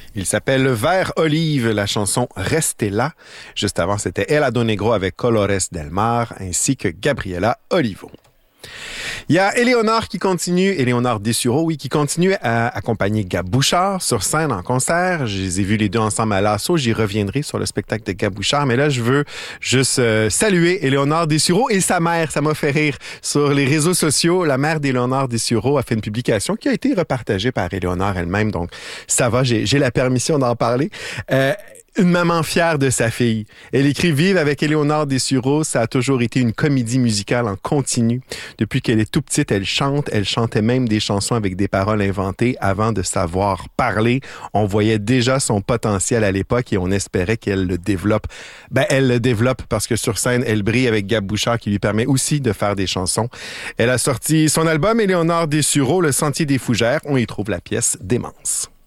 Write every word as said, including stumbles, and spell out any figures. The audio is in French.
Il s'appelle Vert Olive, la chanson Restez là. Juste avant, c'était El Ado Negro avec Colores del Mar, ainsi que Gabriela Olivo. Il y a Éléonore qui continue, Éléonore Dessureau, oui, qui continue à accompagner Gab Bouchard sur scène en concert. Je les ai vus les deux ensemble à l'Assaut. J'y reviendrai sur le spectacle de Gab Bouchard. Mais là, je veux juste euh, saluer Éléonore Dessureau et sa mère. Ça m'a fait rire. Sur les réseaux sociaux, la mère d'Éléonore Dessureau a fait une publication qui a été repartagée par Éléonore elle-même. Donc, ça va, j'ai, j'ai la permission d'en parler. Euh, Une maman fière de sa fille. Elle écrit « Vive avec Éléonore Dessureau, ça a toujours été une comédie musicale en continu. Depuis qu'elle est tout petite, elle chante. Elle chantait même des chansons avec des paroles inventées avant de savoir parler. On voyait déjà son potentiel à l'époque et on espérait qu'elle le développe. Ben, elle le développe parce que sur scène, elle brille avec Gab Bouchard qui lui permet aussi de faire des chansons. Elle a sorti son album Éléonore Dessureau, Le Sentier des Fougères. On y trouve la pièce Démence.